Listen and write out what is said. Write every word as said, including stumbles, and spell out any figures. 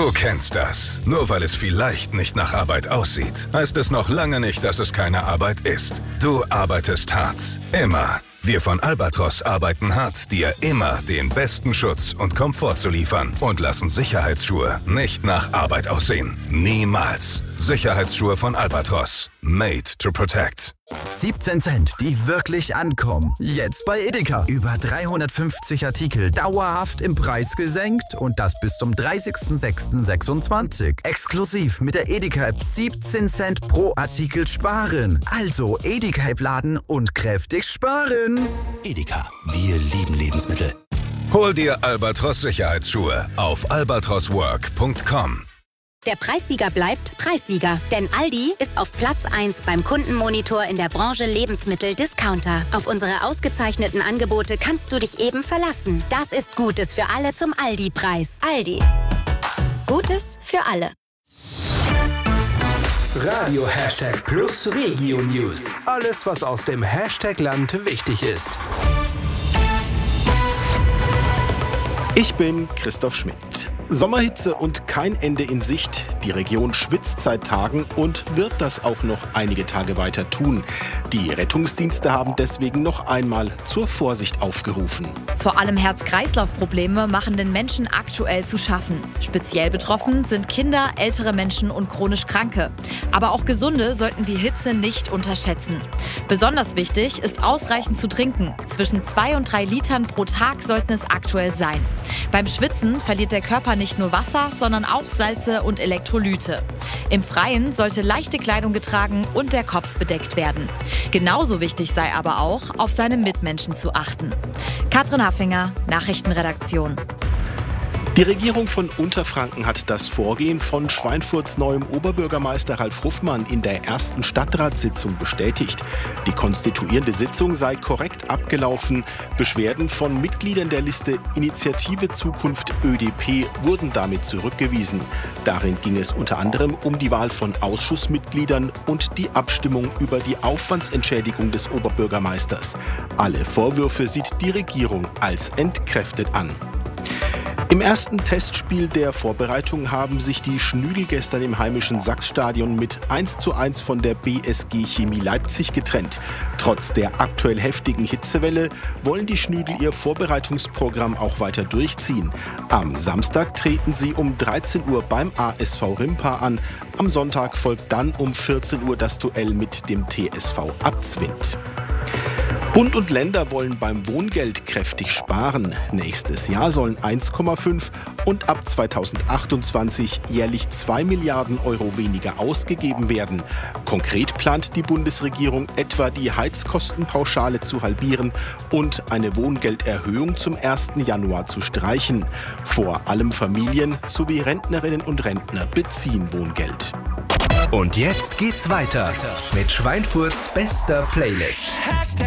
Du kennst das. Nur weil es vielleicht nicht nach Arbeit aussieht, heißt es noch lange nicht, dass es keine Arbeit ist. Du arbeitest hart. Immer. Wir von Albatros arbeiten hart, dir immer den besten Schutz und Komfort zu liefern und lassen Sicherheitsschuhe nicht nach Arbeit aussehen. Niemals. Sicherheitsschuhe von Albatros. Made to protect. siebzehn Cent, die wirklich ankommen. Jetzt bei Edeka. Über dreihundertfünfzig Artikel dauerhaft im Preis gesenkt und das bis zum dreißigsten sechsten sechsundzwanzig. Exklusiv mit der Edeka-App siebzehn Cent pro Artikel sparen. Also Edeka-App laden und kräftig sparen. Edeka, wir lieben Lebensmittel. Hol dir Albatros Sicherheitsschuhe auf albatros work punkt com. Der Preissieger bleibt Preissieger, denn Aldi ist auf Platz eins beim Kundenmonitor in der Branche Lebensmittel-Discounter. Auf unsere ausgezeichneten Angebote kannst du dich eben verlassen. Das ist Gutes für alle zum Aldi-Preis. Aldi. Gutes für alle. Radio Hashtag Plus Regio News. Alles, was aus dem Hashtag-Land wichtig ist. Ich bin Christoph Schmidt. Sommerhitze und kein Ende in Sicht. Die Region schwitzt seit Tagen und wird das auch noch einige Tage weiter tun. Die Rettungsdienste haben deswegen noch einmal zur Vorsicht aufgerufen. Vor allem Herz-Kreislauf-Probleme machen den Menschen aktuell zu schaffen. Speziell betroffen sind Kinder, ältere Menschen und chronisch Kranke. Aber auch Gesunde sollten die Hitze nicht unterschätzen. Besonders wichtig ist ausreichend zu trinken. Zwischen zwei und drei Litern pro Tag sollten es aktuell sein. Beim Schwitzen verliert der Körper nicht nur Wasser, sondern auch Salze und Elektrolyte. Im Freien sollte leichte Kleidung getragen und der Kopf bedeckt werden. Genauso wichtig sei aber auch, auf seine Mitmenschen zu achten. Katrin Haffinger, Nachrichtenredaktion. Die Regierung von Unterfranken hat das Vorgehen von Schweinfurts neuem Oberbürgermeister Ralf Ruffmann in der ersten Stadtratssitzung bestätigt. Die konstituierende Sitzung sei korrekt abgelaufen. Beschwerden von Mitgliedern der Liste Initiative Zukunft Ö D P wurden damit zurückgewiesen. Darin ging es unter anderem um die Wahl von Ausschussmitgliedern und die Abstimmung über die Aufwandsentschädigung des Oberbürgermeisters. Alle Vorwürfe sieht die Regierung als entkräftet an. Im ersten Testspiel der Vorbereitung haben sich die Schnüdel gestern im heimischen Sachsstadion mit eins zu eins von der B S G Chemie Leipzig getrennt. Trotz der aktuell heftigen Hitzewelle wollen die Schnüdel ihr Vorbereitungsprogramm auch weiter durchziehen. Am Samstag treten sie um dreizehn Uhr beim A S V Rimpa an. Am Sonntag folgt dann um vierzehn Uhr das Duell mit dem T S V Abzwind. Bund und Länder wollen beim Wohngeld kräftig sparen. Nächstes Jahr sollen eins Komma fünf und ab zweitausendachtundzwanzig jährlich zwei Milliarden Euro weniger ausgegeben werden. Konkret plant die Bundesregierung etwa die Heizkostenpauschale zu halbieren und eine Wohngelderhöhung zum ersten Januar zu streichen. Vor allem Familien sowie Rentnerinnen und Rentner beziehen Wohngeld. Und jetzt geht's weiter mit Schweinfurts bester Playlist.